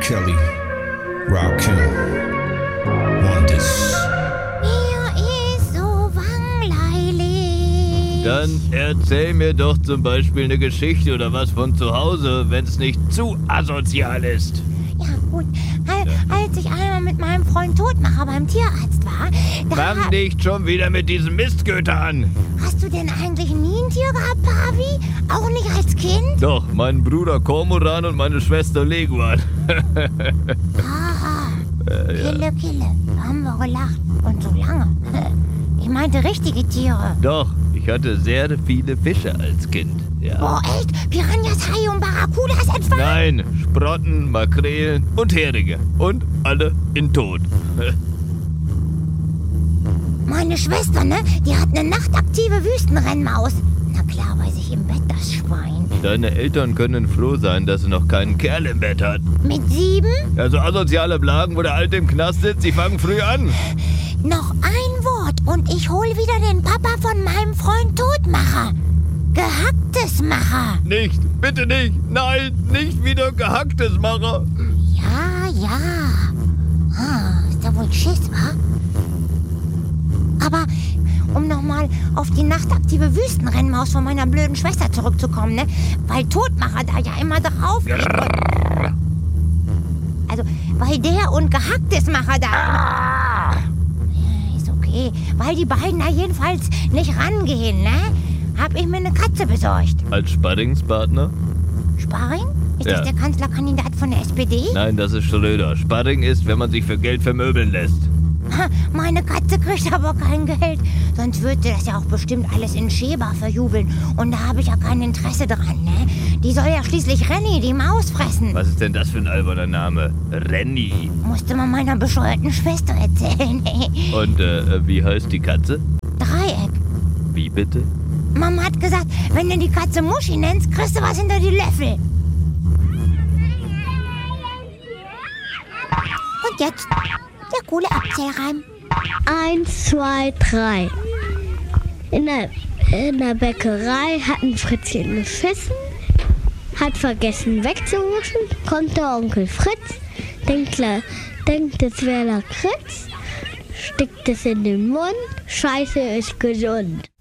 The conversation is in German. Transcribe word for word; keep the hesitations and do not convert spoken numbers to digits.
Kelly, Rakim, Wonders. Mir ist so langweilig. Dann erzähl mir doch zum Beispiel eine Geschichte oder was von zu Hause, wenn es nicht zu asozial ist. Ja gut, Al- als ich einmal mit meinem Freund Todmacher beim Tierarzt war, da... Fang nicht schon wieder mit diesem Mistgöter an. Hast du denn eigentlich nie ein Tier gehabt, Pavi? Auch nicht als Kind? Doch, mein Bruder Kormoran und meine Schwester Leguan. Ah, äh, ja. Kille, Kille, da haben wir gelacht. Und so lange. Ich meinte richtige Tiere. Doch, ich hatte sehr viele Fische als Kind. Ja. Boah, echt? Piranhas, Haie und Barracudas etwa? Nein, Sprotten, Makrelen und Heringe. Und alle in Tod. Meine Schwester, ne? Die hat eine nachtaktive Wüstenrennmaus. Na klar, weiß ich im Bett das Schwein. Deine Eltern können froh sein, dass sie noch keinen Kerl im Bett hat. Mit sieben? Ja, so asoziale Blagen, wo der Alte im Knast sitzt, die fangen früh an. Noch ein Wort und ich hol wieder den Papa von meinem Freund Todmacher. Gehacktes Macher. Nicht, bitte nicht, nein, nicht wieder gehacktes Macher. Ja, ja. Ah, ist da wohl Schiss, wa? Aber um nochmal auf die nachtaktive Wüstenrennmaus von meiner blöden Schwester zurückzukommen, ne? Weil Todmacher da ja immer drauf liegt und, also, weil der und Gehacktes Macher da... Ja, ist okay. Weil die beiden da jedenfalls nicht rangehen, ne? Hab ich mir eine Katze besorgt. Als Sparringspartner? Sparring? Ist Ja. das der Kanzlerkandidat von der S P D? Nein, das ist Schröder. Sparring ist, wenn man sich für Geld vermöbeln lässt. Ha, meine Katze kriegt aber kein Geld. Sonst würde das ja auch bestimmt alles in Schäber verjubeln. Und da habe ich ja kein Interesse dran, ne? Die soll ja schließlich Renny, die Maus, fressen. Was ist denn das für ein alberner Name? Renny. Musste man meiner bescheuerten Schwester erzählen. Und äh, wie heißt die Katze? Dreieck. Wie bitte? Mama hat gesagt, wenn du die Katze Muschi nennst, kriegst du was hinter die Löffel. Und jetzt der coole Abzählreim. Eins, zwei, drei. In der, in der Bäckerei hat ein Fritzchen gefissen, hat vergessen wegzuwischen, kommt der Onkel Fritz, denkt, la- denkt es wäre Lakritz, steckt es in den Mund, Scheiße ist gesund.